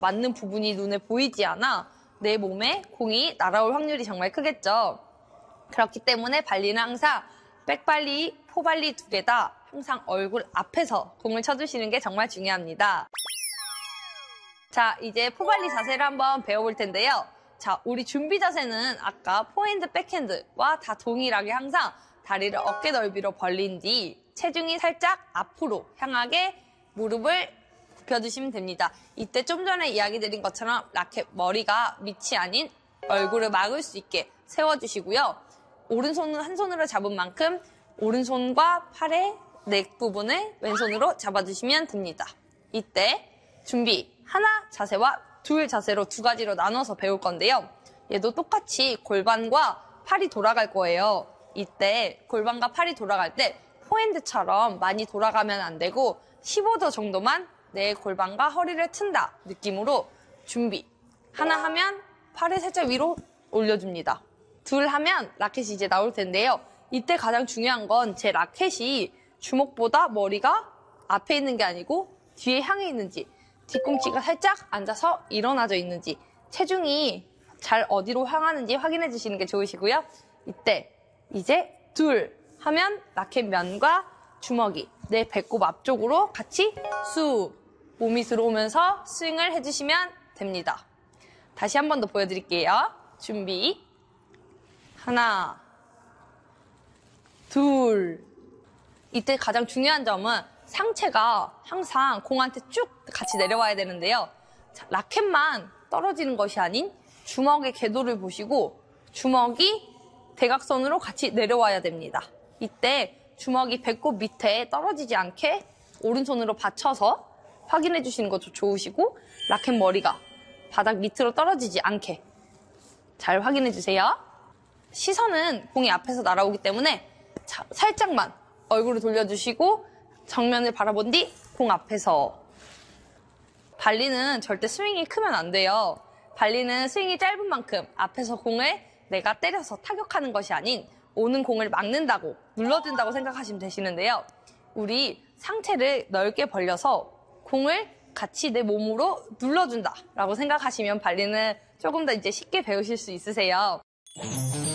맞는 부분이 눈에 보이지 않아 내 몸에 공이 날아올 확률이 정말 크겠죠. 그렇기 때문에 발리는 항상 백발리, 포발리 두 개 다 항상 얼굴 앞에서 공을 쳐주시는 게 정말 중요합니다. 자, 이제 포발리 자세를 한번 배워볼 텐데요. 자, 우리 준비 자세는 아까 포핸드, 백핸드와 다 동일하게 항상 다리를 어깨 넓이로 벌린 뒤 체중이 살짝 앞으로 향하게 무릎을 굽혀주시면 됩니다. 이때 좀 전에 이야기 드린 것처럼 라켓 머리가 밑이 아닌 얼굴을 막을 수 있게 세워주시고요. 오른손은 한 손으로 잡은 만큼 오른손과 팔의 넥 부분을 왼손으로 잡아주시면 됩니다. 이때 준비 하나 자세와 둘 자세로 두 가지로 나눠서 배울 건데요. 얘도 똑같이 골반과 팔이 돌아갈 거예요. 이때 골반과 팔이 돌아갈 때 포핸드처럼 많이 돌아가면 안 되고 15도 정도만 내 골반과 허리를 튼다 느낌으로 준비. 하나 하면 팔을 살짝 위로 올려줍니다. 둘 하면 라켓이 이제 나올 텐데요. 이때 가장 중요한 건 제 라켓이 주먹보다 머리가 앞에 있는 게 아니고 뒤에 향해 있는지, 뒤꿈치가 살짝 앉아서 일어나져 있는지, 체중이 잘 어디로 향하는지 확인해 주시는 게 좋으시고요. 이때 이제 둘 하면 라켓 면과 주먹이 내 배꼽 앞쪽으로 같이 쑥 몸이 들어오면서 스윙을 해주시면 됩니다. 다시 한 번 더 보여드릴게요. 준비 하나 둘. 이때 가장 중요한 점은 상체가 항상 공한테 쭉 같이 내려와야 되는데요. 자, 라켓만 떨어지는 것이 아닌 주먹의 궤도를 보시고 주먹이 대각선으로 같이 내려와야 됩니다. 이때 주먹이 배꼽 밑에 떨어지지 않게 오른손으로 받쳐서 확인해 주시는 것도 좋으시고 라켓 머리가 바닥 밑으로 떨어지지 않게 잘 확인해 주세요. 시선은 공이 앞에서 날아오기 때문에 살짝만 얼굴을 돌려주시고 정면을 바라본 뒤 공 앞에서. 발리는 절대 스윙이 크면 안 돼요. 발리는 스윙이 짧은 만큼 앞에서 공을 내가 때려서 타격하는 것이 아닌 오는 공을 막는다고 눌러준다고 생각하시면 되시는데요. 우리 상체를 넓게 벌려서 공을 같이 내 몸으로 눌러준다 라고 생각하시면 발리는 조금 더 이제 쉽게 배우실 수 있으세요.